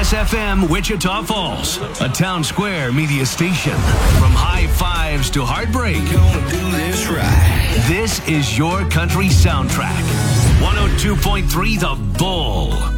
KSFM Wichita Falls, a Town Square media station. From high fives to heartbreak, Gonna do this right. this is your country soundtrack. 102.3 The Bull.